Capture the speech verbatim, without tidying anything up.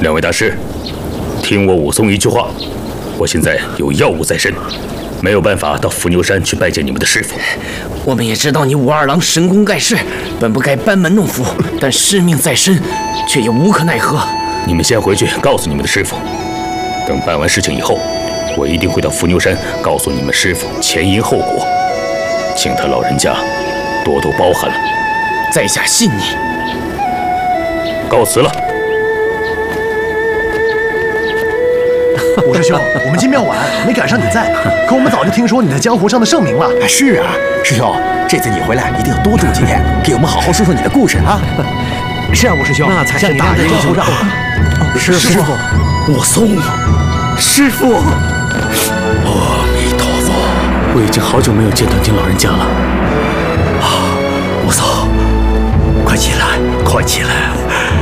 两位大师，听我武松一句话，我现在有要务在身，没有办法到伏牛山去拜见你们的师傅。 我们也知道你武二郎神功盖世，本不该班门弄斧，但师命在身，却也无可奈何。 你们先回去告诉你们的师傅，等办完事情以后，我一定会到伏牛山告诉你们师傅前因后果，请他老人家多多包涵了。 在下信你。 告辞了。 五师兄，我们进庙晚，没赶上你在，可我们早就听说你在江湖上的盛名了。 是啊，师兄，这次你回来一定要多住几天，给我们好好说说你的故事啊。 是啊，五师兄， 那才是大大人英雄啊！ 师傅， 武松，师傅，阿弥陀佛，我已经好久没有见到您老人家了。啊，武松，快起来，快起来！